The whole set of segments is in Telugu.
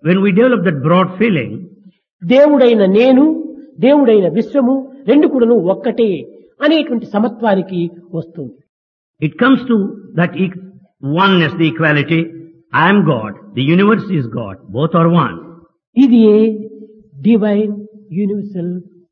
when we develop that broad feeling, దేవుడైన నేను, దేవుడైన విశ్వము రెండు కూడాను ఒక్కటే అనేటువంటి సమత్వానికి వస్తుంది. it comes to that oneness, the equality. I am God, the universe is God, both are one. ఇది డివైన్ యూనివర్సల్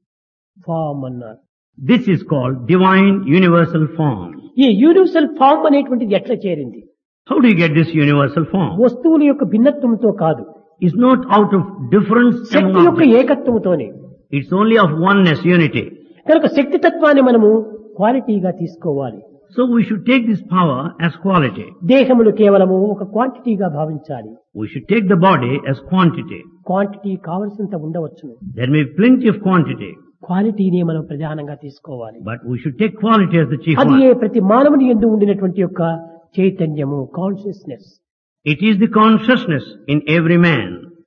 ఫార్మ్ అన్నారు. This is called divine universal form. ఈ యూనివర్సల్ ఫార్మ్ అనేటువంటిది ఎట్లా చేరింది? How do you get this universal form? వస్తువుల యొక్క భిన్నత్వంతో కాదు, It's not out of difference Shakti among యొక్క objects. ఏకత్వంతోనే. It's only of oneness, unity. కనుక శక్తి తత్వాన్ని మనము క్వాలిటీగా తీసుకోవాలి. So we should take this power as quality. దేహములు కేవలము ఒక క్వాంటిటీగా భావించాలి. We should take the body as quantity. Quantity కావలసినంత ఉండవచ్చును, There may be plenty of quantity, క్వాలిటీని మనం ప్రధానంగా తీసుకోవాలి. but we should take quality as the chief అది one. ప్రతి మానవుని యందు ఉండినటువంటి యొక్క చైతన్యము, consciousness. It is the consciousness in every man.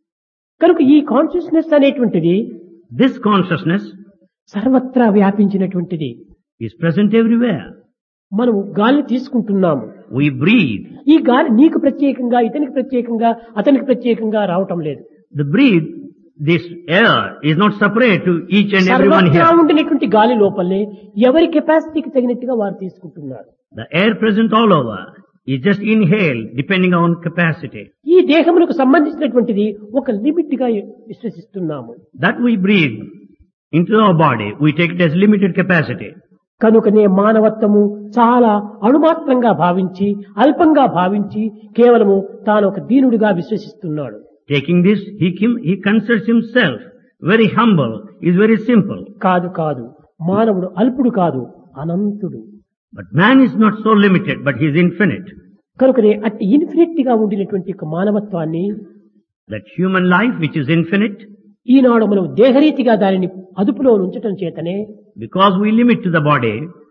కనుక ఈ కాన్షియస్నెస్ అనేటువంటిది This consciousness సర్వత్రా వ్యాపించినటువంటిది. is present everywhere. మనము గాలి తీసుకుంటున్నాము. We breathe. ఈ గాలి నీకు ప్రత్యేకంగా, ఇతనికి ప్రత్యేకంగా, అతనికి ప్రత్యేకంగా రావటం లేదు. The breathe, this air is not separate to each and everyone సర్వత్రా here. ఉండినటువంటి గాలి లోపలే ఎవరి కెపాసిటీకి తగినట్టుగా వారు తీసుకుంటున్నారు. The air present all over is just inhaled depending on capacity. ఈ దేహములకు సంబంధించినటువంటిది ఒక లిమిట్ గా విశ్వసిస్తున్నాము. That we breathe into our body, we take it as limited capacity. కనుకనే మానవత్వము చాలా అణుమాత్రంగా భావించి, అల్పంగా భావించి, కేవలము తాను ఒక దీనుడిగా విశ్వసిస్తున్నాడు. Taking this, he considers himself very humble, is very simple. కాదు కాదు, మానవుడు అల్పుడు కాదు, అనంతుడు. But man is not so limited, but he is infinite. కనుకనే అట్టి ఇన్ఫినిట్ గా ఉండినటువంటి ఒక మానవత్వాన్ని, That human life which is infinite, ఈనాడు మనం దేహరీతిగా దానిని అదుపులో ఉంచటం చేతనే because we limit to the body,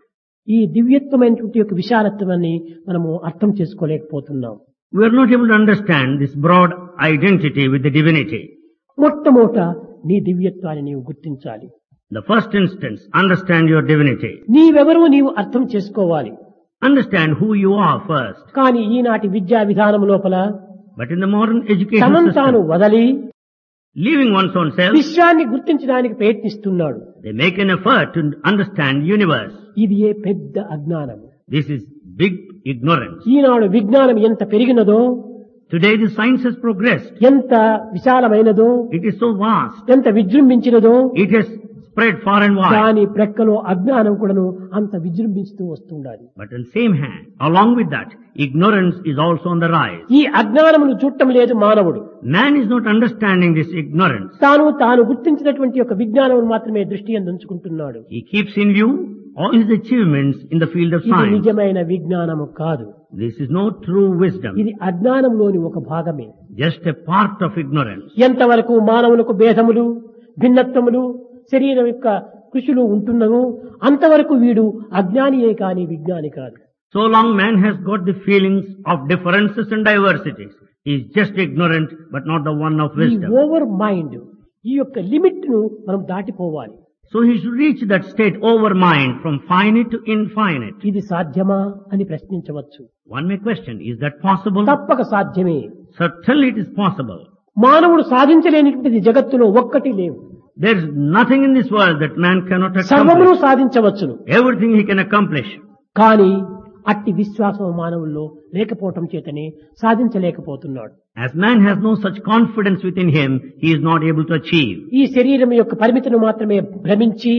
ఈ దివ్యత్వమైనటువంటి యొక్క విశాలత్వాన్ని మనము అర్థం చేసుకోలేకపోతున్నాం. we are not able to understand this broad identity with the divinity. మొట్టమొదట నీ దివ్యత్వాన్ని నీవు గుర్తించాలి. The first instance, understand your divinity. నీవెవరో నీవు అర్థం చేసుకోవాలి. Understand who you are first. కానీ ఈనాటి విద్యా విధానం లోపల But in the modern education తనను తాను system, వదలి leaving one's own self, విశ్వాన్ని గుర్తించడానికి ప్రయత్నిస్తున్నాడు. they make an effort to understand universe. ఇది ఏ పెద్ద అజ్ఞానం. This is big ignorance. ఈనాడు విజ్ఞానం ఎంత పెరిగినదో, Today the science has progressed. ఎంత విశాలమైనదో, It is so vast. ఎంత విజృంభించినదో, It has spread far and wide. దాని ప్రక్కలో అజ్ఞానం కూడాను అంత విజృంభిస్తూ వస్తుండాలి. But on the same hand, along with that, ignorance is also on the rise. ఈ అజ్ఞానమును చూడటం లేదు మానవుడు. Man is not understanding this ignorance. తాను గుర్తించినటువంటి యొక్క విజ్ఞానమును మాత్రమే దృష్టి యందు ఉంచుకుంటున్నాడు. He keeps in view all his achievements in the field of ఇది science. నిజమైన విజ్ఞానము కాదు. This is no true wisdom, ఇది అజ్ఞానంలోని ఒక భాగమే. just a part of ignorance. ఎంతవరకు మానవులకు భేదములు, భిన్నత్వములు, శరీరం యొక్క కృషులు ఉంటున్నవో అంతవరకు వీడు అజ్ఞానియే కాని విజ్ఞాని కాదు. So long man has got the feelings of differences and diversities, he is just ignorant but not the one of ఈ wisdom. ఓవర్ మైండ్, ఈ యొక్క లిమిట్ ను మనం దాటిపోవాలి. So he should reach that state over mind, from finite to infinite. ఇది సాధ్యమా అని ప్రశ్నించవచ్చు. One may question, is that possible? తప్పక సాధ్యమే. Certainly it is possible. మానవుడు సాధించలేనిటువంటిది జగత్తులో ఒక్కటి లేవు. There is nothing in this world that man cannot సర్వమును accomplish. సాధించవచ్చును. Everything he can accomplish. కానీ అట్టి విశ్వాసం మానవుల్లో లేకపోవటం చేతనే సాధించలేకపోతున్నాడు. As man has no such confidence within him, he is not able to achieve. ఈ శరీరం యొక్క పరిమితిని మాత్రమే భ్రమించి,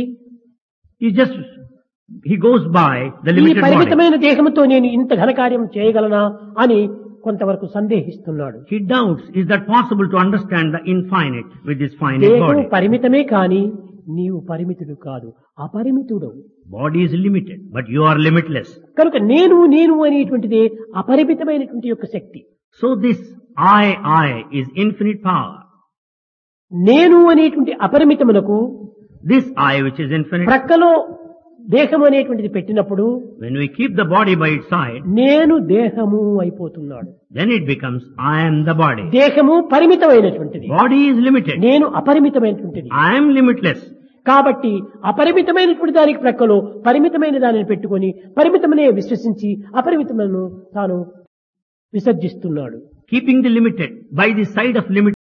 He goes by the ఈ limited body. పరిమితమైన దేహంతో నేను ఇంత ఘనకార్యం చేయగలనా అని కొంతవరకు సందేహిస్తున్నాడు. He doubts, is that possible to understand the infinite with this finite దేహం body? పరిమితమే కాని నీవు పరిమితుడు కాదు, అపరిమితుడు. Body is limited, but you are limitless. కనుక నేను అనేటువంటిది అపరిమితమైనటువంటి యొక్క శక్తి. So this I is infinite power. నేను అనేటువంటి అపరిమితమునకు This I which is infinite, ప్రక్కలో దేహం అనేటువంటిది పెట్టినప్పుడు when we keep the body by its side, నేను దేహము అయిపోతున్నాడు. then it becomes I am the body. దేహము పరిమితమైనటువంటిది, Body is limited. నేను అపరిమితమైనటువంటిది. I am limitless. కాబట్టి అపరిమితమైనటువంటి దానికి ప్రక్కలో పరిమితమైన దానిని పెట్టుకొని పరిమితమనే విశ్వసించి అపరిమితములను తాను విసర్జిస్తున్నాడు. Keeping the limited by the side of limitless,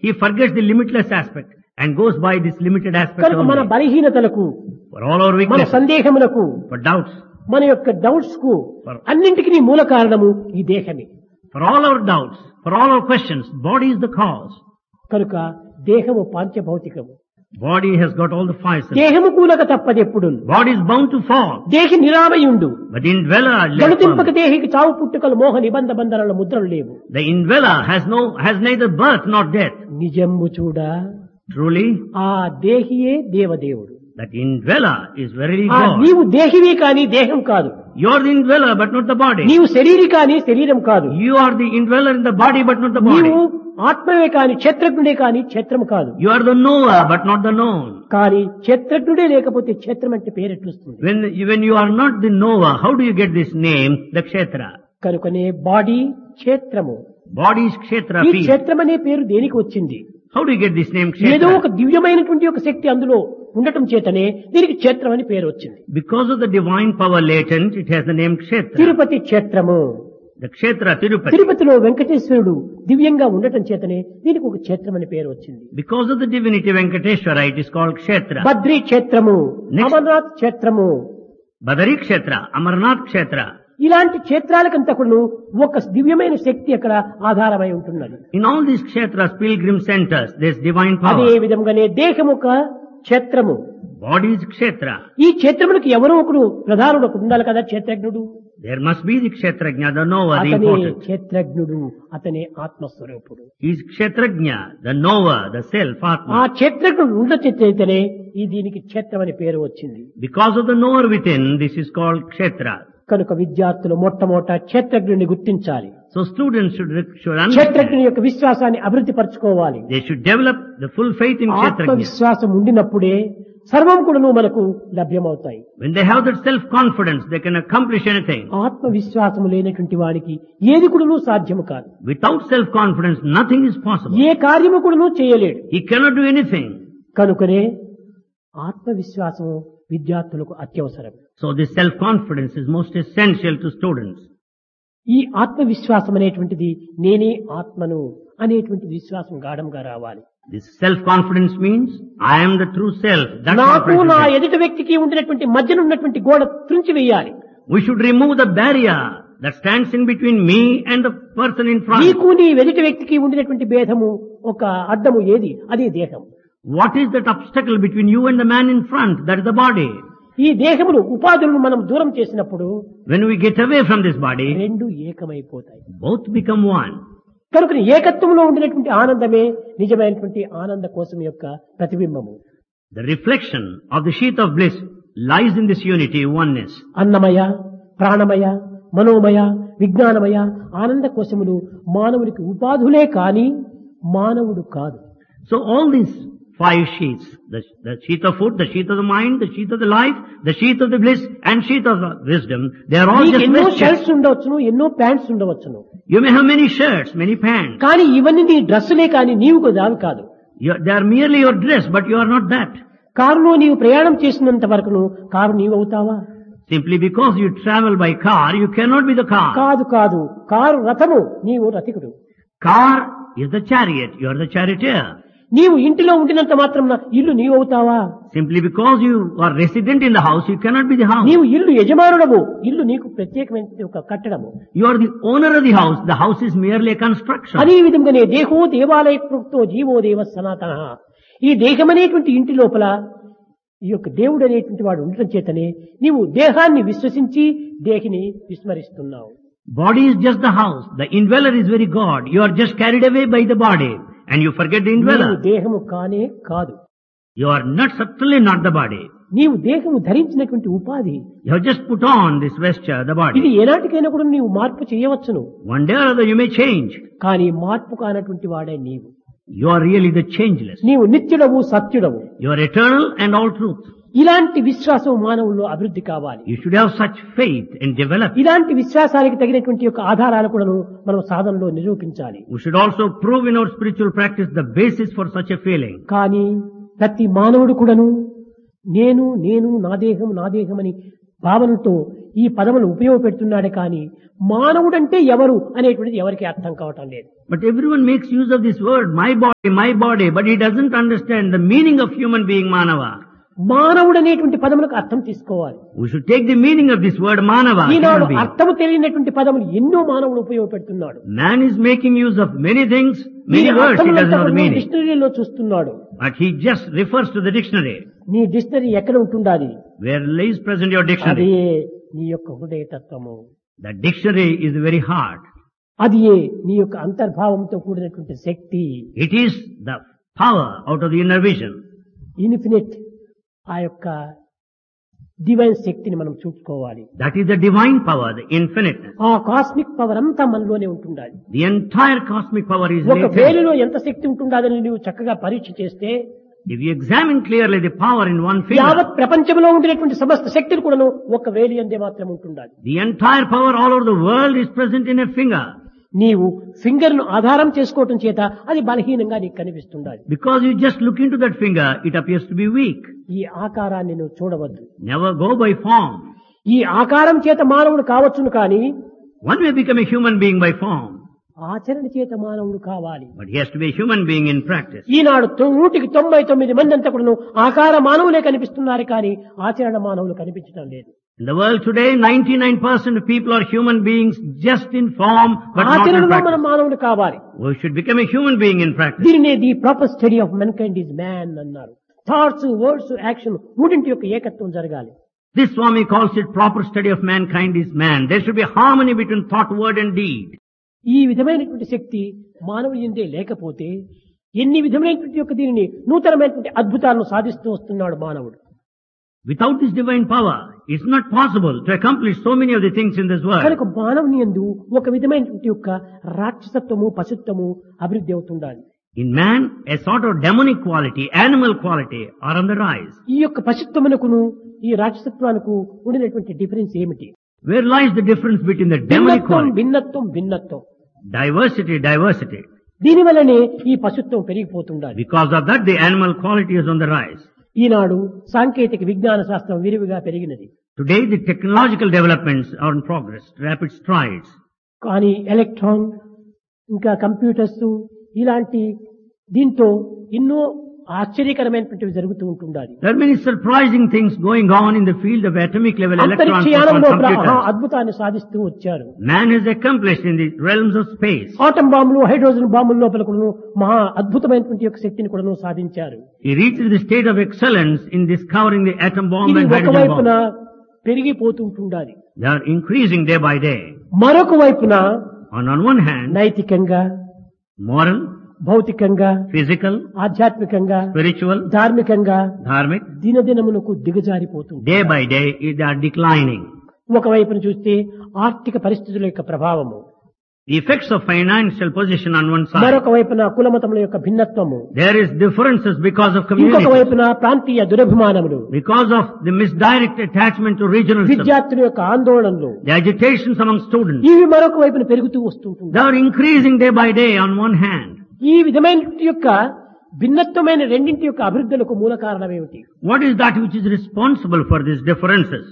He forgets the limitless aspect and goes by this limited aspect కనుక మన only. బలహీనతలకు, For all our మన weaknesses, సందేహములకు, for doubts, మన యొక్క డౌట్స్ కు అన్నింటికి మూల కారణము ఈ దేహమే. for all our doubts, for all our questions, body is the cause. కనుక దేహము పాంచభౌతికము. Body has got all the five senses. దేహము కూలక తప్పదెప్పుడు. Body is bound to fall. దేహి నిరామయుండు. But the indweller left గణతింపక firm. దేహికి చావు పుట్టుకలు మోహ నిబంధ బంధనల ముద్రలు లేవు. The indweller has neither birth nor death. నిజంబు చూడ Truly, ఆ దేహియే దేవదేవుడు. that indweller is verily ఆ God. నీవు దేహివే కాని దేహం కాదు. You are the indweller but not the body. నీవు శరీరి కాని శరీరం కాదు. You are the indweller in the body but not the body. నీవు ఆత్మవే కాని క్షేత్రజ్ఞుడే కాని క్షేత్రము కాదు. You are the knower but not the known. కానీ క్షేత్రజ్ఞుడే లేకపోతే క్షేత్రం అంటే పేరెట్లుస్తుంది. When you are not the knower, how do you get this name, the kshetra? కనుకనే బాడీ క్షేత్రము. Body is kshetra. ఈ Field. క్షేత్రం అనే పేరు దేనికి వచ్చింది? How do you get this name ఏదో ఒక kshetra? దివ్యమైనటువంటి ఒక శక్తి అందులో ఉండటం చేతనే దీనికి క్షేత్రం అని పేరు వచ్చింది. Because of the divine power latent, it has the name kshetra. Tirupati క్షేత్రము. The kshetra, Tirupati. తిరుపతిలో వెంకటేశ్వరుడు దివ్యంగా ఉండటం చేతనే దీనికి ఒక క్షేత్రం అని పేరు వచ్చింది. Because of the divinity Venkateshwara, it is called kshetra. Badri క్షేత్రము, Next. అమర్నాథ్ క్షేత్రము. Badari kshetra, Amarnath kshetra. ఇలాంటి క్షేత్రాలకంతకును ఒక దివ్యమైన శక్తి అక్కడ ఆధారమై ఉంటున్నది. In all these kshetras, pilgrim centers, there is divine అదే power. విధంగానే దేహము ఒక క్షేత్రము. Body is kshetra. ఈ క్షేత్రములకు ఎవరో ఒకరు ప్రధానుడు ఒకడు ఉండాలి కదా, క్షేత్రజ్ఞుడు. There must be the kshetrajna, the knower, the అతనే important. క్షేత్రజ్ఞుడు, అతనే ఆత్మస్వరూపుడు. He is kshetrajna, the knower, the self, ఆ Atma. క్షేత్రజ్ఞుడు ఉండచేతనే ఈ దీనికి క్షేత్రం అని పేరు వచ్చింది. Because of the knower within, this is called kshetra. కనుక విద్యార్థులు మొట్టమొదట క్షేత్రజ్ఞుడిని గుర్తించాలి. So students should understand. క్షేత్రజ్ఞుని యొక్క విశ్వాసాన్ని అభివృద్ధి పరచుకోవాలి. They should develop the full faith in kshetrajna. ఆత్మవిశ్వాసం ఉండినప్పుడే సర్వం కూడాను మనకు లభ్యమవుతాయి. When they have that self-confidence, they can accomplish anything. ఆత్మవిశ్వాసం లేనటువంటి వాడికి ఏది కూడాను సాధ్యము కాదు. Without self-confidence, nothing is possible. ఏ కార్యము కూడాను చేయలేడు. He cannot do anything. కనుకనే ఆత్మవిశ్వాసం విద్యార్థులకు అత్యవసరం. So this self-confidence is most essential to students. ఈ ఆత్మవిశ్వాసం అనేటువంటిది నేనే ఆత్మను అనేటువంటి విశ్వాసం గాఢంగా రావాలి. This self-confidence means, I am the true self. That's నాకు what నా it is. ఎదుటి వ్యక్తికి ఉండినటువంటి మధ్యన ఉన్నటువంటి గోడ త్రుంచి వేయాలి. We should remove the barrier that stands in between me and the person in front. నీకు నీ ఎదుటి వ్యక్తికి ఉండినటువంటి భేదము ఒక అడ్డము ఏది? అదే దేహం. What is that obstacle between you and the man in front? That is the body. ఈ దేహములు ఉపాధులను మనం దూరం చేసినప్పుడు When we get away from this body, రెండు ఏకమైపోతాయి. both become one. కనుక ఏకత్వంలో ఉండినటువంటి ఆనందమే నిజమైనటువంటి ఆనంద కోసం యొక్క ప్రతిబింబము. The reflection of the sheath of bliss lies in this unity, oneness. అన్నమయ, ప్రాణమయ, మనోమయ, విజ్ఞానమయ ఆనంద కోశములు మానవునికి ఉపాధులే కాని మానవుడు కాదు. So all these five sheaths, the sheath of food, the sheath of the mind, the sheath of the life, the sheath of the bliss, and sheath of the wisdom, they are all నీకు just ఎన్నో vestures. షర్ట్స్ ఉండవచ్చును, ఎన్నో ప్యాంట్స్ ఉండవచ్చును. You may have many shirts, many pants. కానీ ఇవన్నీ నీ డ్రెస్సులే కానీ నీవు దావి కాదు. They are merely your dress, but you are not that. కారులో నీవు ప్రయాణం చేసినంత వరకును కారు నీవు అవుతావా? Simply because you travel by car, you cannot be the car. కాదు కాదు, కారు రథము, నీవు రథికుడు. Car is the chariot, you are the charioteer. నీవు ఇంటిలో ఉండినంత మాత్రం ఇల్లు నీవు అవుతావా? Simply because you are resident in the house, you cannot be the house. నీవు ఇల్లు యజమానుడవు, ఇల్లు నీకు ప్రత్యేకమైన ఒక కట్టడము. You are the owner of the house is merely a construction. అదే విధంగానే దేహో దేవాలయ కృప్తో జీవో దేవ సనాతన. ఈ దేహమనేటువంటి ఇంటి లోపల ఈ యొక్క దేవుడు అనేటువంటి వాడు ఉండటం చేతనే నీవు దేహాన్ని విశ్వసించి దేహిని విస్మరిస్తున్నావు. Body is just the house. The indweller is very God. You are just carried away by the body and you forget the నీవు indweller. దేహము కానే కాదు. You are certainly not the body. నీవు దేహము ధరించినటువంటి ఉపాధి. You have just put on this vesture, the ఇది body. ఏనాటికైనా కూడా నీవు మార్పు చేయవచ్చును. One day or other you may change. కానీ మార్పు కానటువంటి వాడే నీవు. You are really the changeless. నీవు నిత్యుడవు, సత్యుడవు. You are eternal and all truth. ఇలాంటి విశ్వాసం మానవుల్లో అభివృద్ధి కావాలి. You should have such faith and develop. ఇలాంటి విశ్వాసానికి తగినటువంటి యొక్క ఆధారాలు కూడా మనం సాధనలో నిరూపించాలి. We should also prove in our spiritual practice the basis for such a feeling. కానీ ప్రతి మానవుడు కూడాను నేను నేను నా దేహం అని భావనతో ఈ పదములు ఉపయోగపెడుతున్నాడే కానీ మానవుడంటే ఎవరు అనేటువంటిది ఎవరికి అర్థం కావటం లేదు. But everyone makes use of this word, my body, but he doesn't understand the meaning of human being, Manava. మానవుడు అనేటువంటి పదములకు అర్థం తీసుకోవాలి. We should take the meaning of this word, Manava. Eenadu human being. అర్థము తెలియనటువంటి పదములు ఎన్నో మానవుడు ఉపయోగపెడుతున్నాడు. Man is making use of many things, many words, he doesn't know the meaning. డిక్షనరీలో చూస్తున్నాడు. But he just refers to the dictionary. నీ డిక్షనరీ ఎక్కడ ఉంటుండాలి? Where lays present your అదే dictionary? నీ యొక్క హృదయ తత్వము. The dictionary is the very heart. అది నీ యొక్క అంతర్భావంతో కూడినటువంటి శక్తి. It is the power out of the inner vision. Infinite ఆ యొక్క డివైన్ శక్తిని మనం చూసుకోవాలి. That is the divine power, the infinite. ఆ కాస్మిక్ పవర్ అంతా మనలోనే ఉంటుండాలి. The entire cosmic power is ఒక latent. వేలులో ఎంత శక్తి ఉంటుందని నువ్వు చక్కగా పరీక్ష చేస్తే If you examine clearly the power in one finger, యావత్ ప్రపంచంలో ఉండినటువంటి సమస్త శక్తులు కూడాను ఒక వేలి అందే మాత్రం ఉంటుండాలి. the entire power all over the world is present in a finger. నీవు ఫింగర్ ను ఆధారం చేసుకోవటం చేత అది బలహీనంగా నీకు కనిపిస్తుండాలి. Because you just look into that finger, it appears to be weak. ఈ ఆకారాన్ని నువ్వు చూడవద్దు. Never go by form. ఈ ఆకారం చేత మానవుడు కావచ్చును కానీ One may become a human being by form, ఆచరణ చేత మానవుడు కావాలి. but he has to be a human being in practice. ఈనాడు 99 మంది అంతా కూడా ఆకార మానవులే కనిపిస్తున్నారు కానీ ఆచరణ మానవులు కనిపించడం లేదు. In the world today, 99% of people are human beings just in form, but not in ఆచరణలో మనం practice. మానవుడు కావాలి. We should become a human being in practice. దీనినే the proper study of మెన్కైండ్ is man అన్నారు. థాట్స్, వర్డ్స్, యాక్షన్ మూడింటి యొక్క ఏకత్వం జరగాలి. This Swami calls it proper study of mankind is man. There should be harmony between thought, word and deed. ఈ విధమైనటువంటి శక్తి మానవుడి యందే లేకపోతే ఎన్ని విధమైనటువంటి యొక్క దీనిని నూతనమైనటువంటి అద్భుతాలను సాధిస్తూ వస్తున్నాడు మానవుడు. Without this divine power, it's not possible to accomplish so many of the things in this world. కనుక మానవుని యందు ఒక విధమైనటువంటి యొక్క రాక్షసత్వము, పశుత్వము అభివృద్ధి అవుతుండాలి. In man, a sort of demonic quality, animal quality are on the rise. ఈ యొక్క పశుత్వమునకును ఈ రాక్షసత్వానికి ఉండినటువంటి డిఫరెన్స్ ఏమిటి? Where lies the difference between the demonic quality? భిన్నత్వం. Diversity. దీని వల్లనే ఈ పశుత్వం పెరిగిపోతుండాలి. Because of that, the animal quality is on the rise. ఈనాడు సాంకేతిక విజ్ఞాన శాస్త్రం విరివిగా పెరిగినది. Today, the technological developments are in progress, rapid strides. కానీ ఎలక్ట్రాన్ ఇంకా కంప్యూటర్స్ ఇలాంటి దీంతో ఎన్నో ఆశ్చర్యకరమైనటువంటివి జరుగుతూ ఉంటుండాలి. There are many surprising things going on in the field of atomic level electrons అంతరిక్షయానం and లోపల computers. అద్భుతాన్ని సాధిస్తూ వచ్చారు. Man has accomplished in the realms of space. Atom బాంబులు, హైడ్రోజన్ బాంబుల లోపల కూడా మహా అద్భుతమైనటువంటి యొక్క శక్తిని కూడా సాధించారు. He reached the state of excellence in discovering the atom bomb ఇది and hydrogen ఒకవైపున bomb. పెరిగిపోతుంటుండాలి. They are increasing day by day. మరొక వైపున On one hand, నైతికంగా, moral, భౌతికంగా, physical, ఆధ్యాత్మికంగా, spiritual, ధార్మికంగా dharmic, దినదినమునకు దిగజారిపోతుంది. day by day they are declining. ఒకవైపున చూస్తే ఆర్థిక పరిస్థితుల యొక్క ప్రభావము, The effects of financial position on one side. మరొక వైపున కులమతముల యొక్క భిన్నత్వము, There is differences because of ఇంకొక community, వైపున ప్రాంతీయ దురభిమానములు, because of the misdirect attachment to regionalism, విద్యార్థుల యొక్క ఆందోళనలు, the agitations among students. ఇవి మరొక వైపున పెరుగుతూ వస్తుంటుంది. They are increasing day by day on one hand. ఈ విధమైన యొక్క భిన్నత్వమైన రెండింటి యొక్క అభివృద్ధులకు మూల కారణం ఏమిటి? What is that which is responsible for these differences?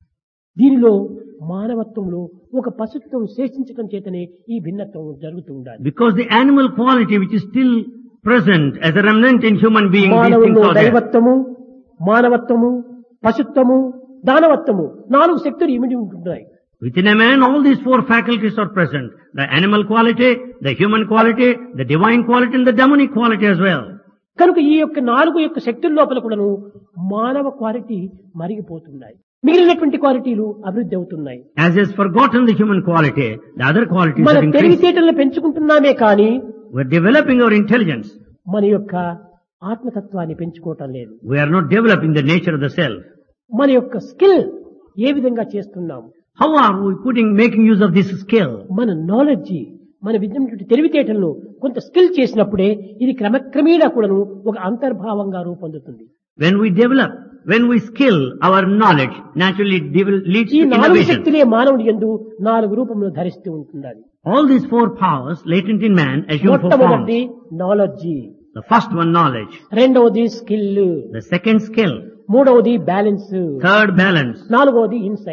దీనిలో మానవత్వంలో ఒక పశుత్వం శేషించడం చేతనే ఈ భిన్నత్వం జరుగుతూ ఉండాలి. Because the animal quality which is still present as a remnant in human being, these things మానవుల్లో are there. దైవత్వము, మానవత్వము, పశుత్వము, దానవత్వము 4 శక్తులు ఇమిడి ఉంటున్నాయి. Within a man, all these 4 faculties are present. The animal quality, the human quality, the divine quality and the demonic quality as well. కనుక ఈ యొక్క 4 యొక్క శక్తుల లోపల కూడాను మానవ క్వాలిటీ మరిగిపోతున్నాయి. మిగిలినటువంటి క్వాలిటీలు అభివృద్ధి అవుతున్నాయి. As is forgotten the human quality, the other qualities మన are increased. తెలివితేటలను పెంచుకుంటున్నామే కానీ We're developing our intelligence. మన యొక్క ఆత్మతత్వాన్ని పెంచుకోవటం లేదు. We are not developing the nature of the self. మన యొక్క స్కిల్ ఏ విధంగా చేస్తున్నాం? How are we making use of this skill? మన నాలెడ్జ్, మన విద్యటువంటి తెలివితేటలను కొంత స్కిల్ చేసినప్పుడే ఇది క్రమక్రమేణా కూడాను ఒక అంతర్భావంగా రూపొందుతుంది. When we skill our knowledge, naturally leads ఈ to 4 innovation. శక్తులే మానవుడి యందు 4 రూపములు ధరిస్తూ ఉంటున్నాయి. All these 4 powers latent in man assume 4 forms. మొట్టమొదటి knowledge, The first one, knowledge. రెండవది స్కిల్, The second, skill. మూడవది balance, Third, balance. 4వది insight.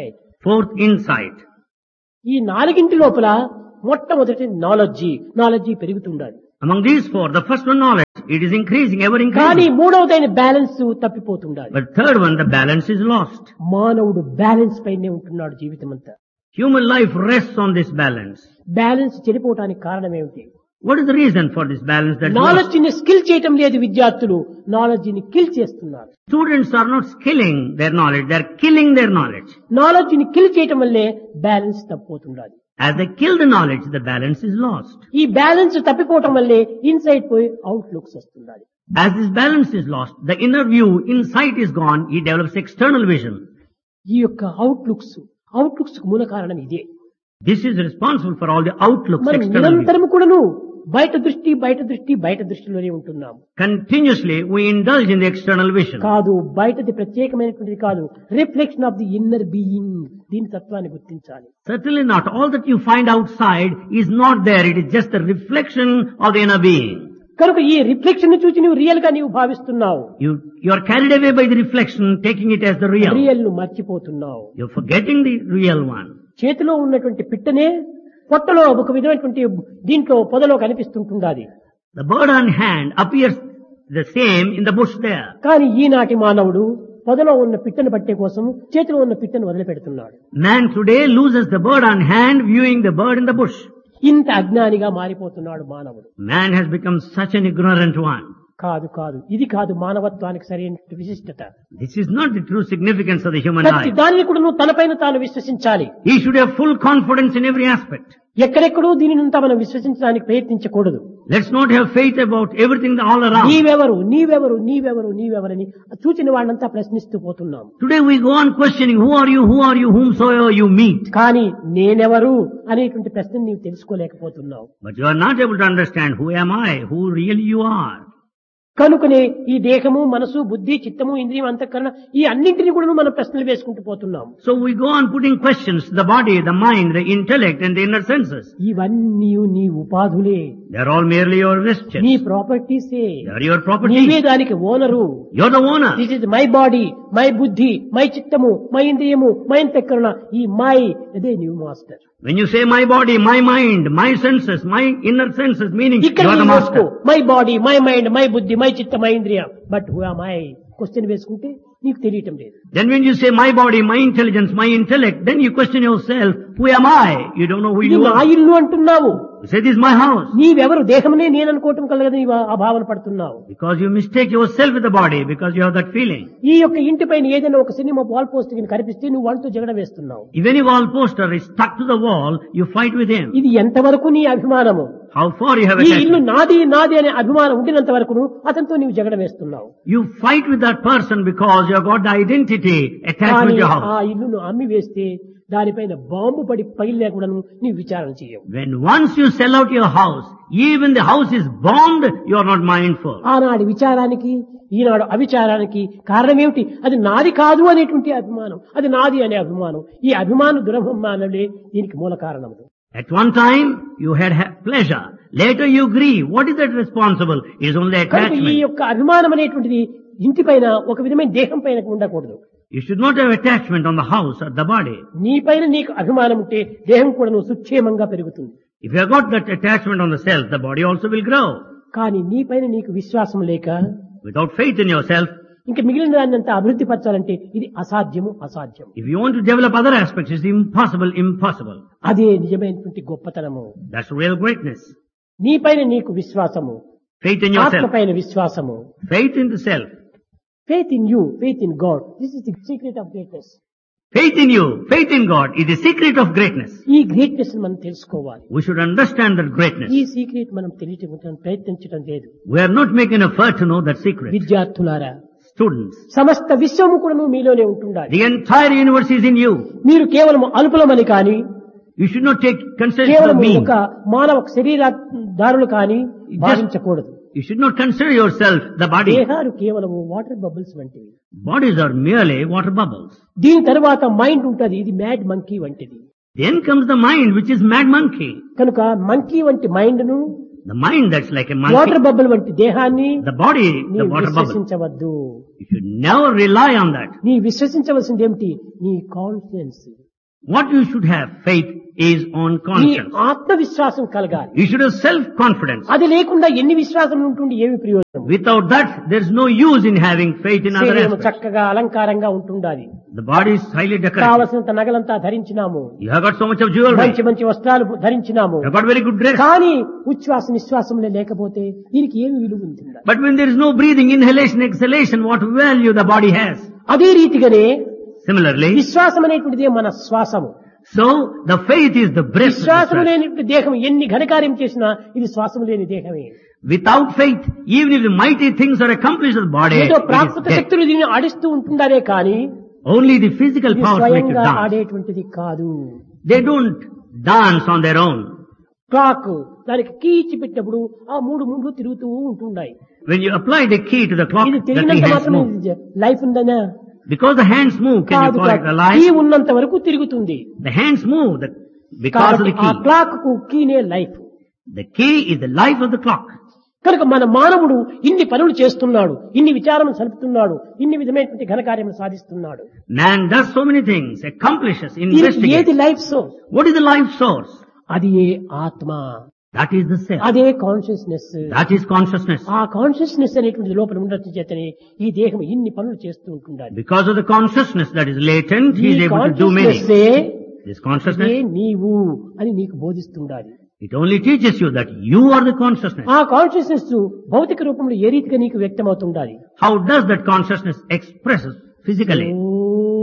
Fourth, insight. ఈ నాలుగింటి లోపల మొట్టమొదటి knowledge పెరుగుతుండాలి. Among these four, the first one, knowledge. It is increasing, ever కానీ increasing. మూడవదైన balance తప్పిపోతుండాలి. But third one, the balance is lost. మానవుడు బ్యాలెన్స్ పైనే ఉంటున్నాడు జీవితం అంతా. Human life rests on this balance. Balance చెడిపోవడానికి కారణం ఏమిటి? What is the reason for this balance that knowledge ని స్కిల్ చేయటం లేదు విద్యార్థులు, నాలెడ్జ్ ని కిల్ చేస్తున్నారు. students are not skilling their knowledge, they are killing their knowledge. Knowledge ని కిల్ చేయటం వల్లే balance తప్పిపోతుండాలి. As they kill the knowledge, the balance is lost. ఈ బ్యాలెన్స్ తప్పిపోవటం వల్లే ఇన్సైడ్ పోయి out looks వస్తుండాలి. As this balance is lost, the inner view, insight is gone, he develops external vision. ఈ యొక్క అవుట్ లుక్స్ కు మూల కారణం ఇదే. This is responsible for all the outlooks, మనం external view. నిరంతరం కూడాను బయట దృష్టిలోనే ఉంటున్నాం. Continuously, we indulge in the external vision. కాదు, బయటది ప్రత్యేకమైనటువంటిది కాదు, reflection of the inner being. దీని తత్వాన్ని గుర్తించాలి. Certainly not. All that you find outside is not there. It is just a reflection of the inner being. కనుక ఈ రిఫ్లెక్షన్ ని చూసి నువ్వు రియల్ గా నీవు భావిస్తున్నావు. You are carried away by the reflection, taking it as the real. Real ను మర్చిపోతున్నావు. You're forgetting the real one. చేతిలో ఉన్నటువంటి పిట్టనే పొట్టలో ఒక విధమైనటువంటి దీంట్లో పొదలో కనిపిస్తుంటుంది. The bird on hand appears the same in the bush there. కానీ ఈనాటి మానవుడు పొదలో ఉన్న పిట్టను పట్టే కోసం చేతిలో ఉన్న పిట్టను వదిలిపెడుతున్నాడు. Man today loses the bird on hand, viewing the bird in the bush. ఇంత అజ్ఞానిగా మారిపోతున్నాడు మానవుడు. Man has become such an ignorant one. కాదు, ఇది కాదు మానవత్వానికి సరైన విశిష్టత. This is not the true significance of the human ప్రతి life. దానిని కూడా నువ్వు తనపైన తాను విశ్వసించాలి. He should have full confidence in every aspect. ఎక్కడెక్కడో దీనినంతా మనం విశ్వసించడానికి ప్రయత్నించకూడదు. Let's not have faith about everything all around. నీవెవరని చూచిన వాళ్ళంతా ప్రశ్నిస్తూ పోతున్నాం. Today we go on questioning, who are you, whomsoever you meet. కానీ నేనెవరు అనేటువంటి ప్రశ్న నీవు తెలుసుకోలేకపోతున్నావు. But you are not able to understand, who am I, who really you are. కనుకనే ఈ దేహము, మనసు, బుద్ధి, చిత్తము, ఇంద్రియం, అంతఃకరణ ఈ అన్నింటినీ కూడా మనం ప్రశ్నలు వేసుకుంటూ పోతున్నాం. So we go on putting questions, the body, the mind, the intellect and the inner senses. ఇవన్నీ నీ ఉపాధులే. They are all merely your vestures. నీ ప్రాపర్టీసే. They are your property. నీవే దానికి owner. You are the owner. This is my body, my బుద్ధి, మై చిత్తము, మై ఇంద్రియము, మై అంతఃకరణ. ఈ మై అదే new master. When you say my body, my mind, my senses, my inner senses, meaning you ఇక్కడ are the master. My body, my mind, my బుద్ధి, మై చిత్త, మై ఇంద్రియం. But who am I question వేసుకుంటే నీకు తెలియటం లేదు. Then when you say my body, my intelligence, my intellect, then you question yourself, who am I? You don't know who ఇది you నా are. ఇల్లు అంటున్నావు. You say this is my house. నీవెవరు? దేహమనే నేను అనుకోవటం కలగదు, నీవు ఆ భావన పడుతున్నావు. Because you mistake yourself with the body, because you have that feeling. ఈ యొక్క ఇంటిపైన ఏదైనా ఒక సినిమా వాల్ పోస్ట్ కనిపిస్తే నువ్వు వాళ్ళతో జగడ వేస్తున్నావు. If any wall poster is stuck to the wall, you fight with him. ఇది ఎంతవరకు నీ అభిమానము? How far you have ఈ ఇల్లు attachment. నాది అనే అభిమానం ఉండినంత వరకు అతనితో నీవు జగడ వేస్తున్నావు. You fight with that person because you have got the identity attached కానీ with your ఆ house. ఇల్లును అమ్మి వేస్తే దానిపైన బాంబు పడి పైలే కూడా నీవు విచారణ చేయవు. When once you sell out your house, even the house is bombed, you are not mindful. ఆనాడు విచారానికి ఈనాడు అవిచారానికి కారణం ఏమిటి? అది నాది కాదు అనేటువంటి అభిమానం, అది నాది అనే అభిమానం. ఈ అభిమాన దురభిమానులే దీనికి మూల కారణం. At one time, you had pleasure. Later you grieve. What is that responsible? It is only కనుక ఈ attachment. యొక్క అభిమానం అనేటువంటిది ఇంటి పైన ఒక విధమైన దేహం పైన ఉండకూడదు. You should not have attachment on the house or the body. నీ పైన నీకు అభిమానం ఉంటే దేహం కూడా నువ్వు సుక్షేమంగా పెరుగుతుంది. If you have got that attachment on the self, the body also will grow. కానీ నీ పైన నీకు విశ్వాసం లేక Without faith in yourself, ఇంకా మిగిలిన దాన్ని అంతా అభివృద్ధి పరచాలంటే ఇది అసాధ్యం. if you want to develop other aspects, it's impossible. అదే నిజమైనటువంటి గొప్పతనము. That's real greatness. నీ పైన నీకు విశ్వాసము, Faith in ఆత్మ yourself. పైన విశ్వాసము. Faith in the self. Faith in you, faith in God. This is the secret of greatness. Faith in you, faith in God is the secret of greatness. ఈ గ్రేట్నెస్ మనం తెలుసుకోవాలి. We should understand that greatness. ఈ సీక్రెట్ మనం తెలియటం ప్రయత్నించడం లేదు. We are not making an effort to know that secret. విద్యార్థులారా, Students, సమస్త విశ్వము కూడా మీలోనే ఉంటుండాలి. the entire universe is in you. మీరు కేవలం అల్పులమని కానీ, You should not take consideration of కేవలం me. ఒక మానవ శరీరదారులు కానీ భావించకూడదు. You should not consider yourself the body. దేహాలు కేవలం వాటర్ బబుల్స్ వంటివి. Bodies are merely water bubbles. దీని తర్వాత మైండ్ ఉంటది, ఇది మ్యాడ్ మంకీ వంటిది. Then comes the mind, which is mad monkey. కనుక మంకీ వంటి మైండ్ ను, The mind that's like a water monkey. Bubble వంటి దేహాన్ని The body, the నీవు water bubble. విశ్వసించవద్దు. You should never rely on that. నీ విశ్వసించవలసింది ఏమిటి? నీ confidence. What you should have faith is on నీ conscience. ఆత్మవిశ్వాసం కలగాలి. You should have self-confidence. అది లేకుండా ఎన్ని విశ్వాసం ఉంటుండి ఏమి ప్రయోజనం? Without that, there is no use in having faith in other శరీరం aspects. చక్కగా అలంకారంగా ఉంటుండాలి. The body is highly decorated. కావలసినంత నగలంతా ధరించినాము, You have got so much of jewelry. మంచి మంచి వస్త్రాలు ధరించినాము. You have got very good dress. కానీ ఉచ్ఛ్వాస నిశ్వాసంలో లేకపోతే దీనికి ఏమి విలువ ఉంటుంది? But when there is no breathing, inhalation, exhalation, what value the body has? అదే రీతిగానే Similarly, విశ్వాసం అనేటువంటిదే మన శ్వాసము. so the faith is the breath. of the విశ్వాసం breath. లేని దేహం ఎన్ని ఘనకార్యం చేసినా ఇది శ్వాసం లేని దేహమే. Without faith, even if the mighty things are accomplished in the body, ఏదో it is ప్రాకృత dead. శక్తులు దీన్ని ఆడిస్తూ ఉంటుండారే కానీ Only the physical ఇది powers make it స్వయంగా dance. ఆడేటువంటిది కాదు. They don't dance on their own. Clock దానికి కీచి పెట్టినప్పుడు ఆ మూడు ముందు తిరుగుతూ ఉంటున్నాయి. When you apply the key to the clock, ఇది the తిరిగినంత key hands మాత్రమే move. Life ఉందనా? Because the hands move, can you కాదు call it కాదు. alive? కీ ఉన్నంత వరకు తిరుగుతుంది. The hands move because of కాబట్టి the ఆ key. క్లాక్ కు కీనే life. The key is the life of the clock. కనుక మన మానవుడు ఇన్ని పనులు చేస్తున్నాడు, ఇన్ని విచారం సలుపుతున్నాడు, ఇన్ని విధమైనటువంటి ఘనకార్యములు సాధిస్తున్నాడు. Man does so many things, accomplishes, దీనికి ఏది investigates. Life source? What is the life source? అది ఏ ఆత్మ, That is the self. అదే కాన్షియస్నెస్. That is consciousness. ఆ కాన్షియస్నెస్ అనేటువంటి లోపల ఉండటం చేతనే ఈ దేహం ఇన్ని పనులు చేస్తూ ఉంటుండాలి. Because of the consciousness that is latent, he ఈ is able to do many. Consciousness This consciousness, నీవు అని నీకు బోధిస్తుండాలి. it only teaches you that you are the consciousness. ఆ కాన్షియస్నెస్ భౌతిక రూపంలో ఏ రీతిగా నీకు వ్యక్తమవుతుండాలి? How does that consciousness express physically?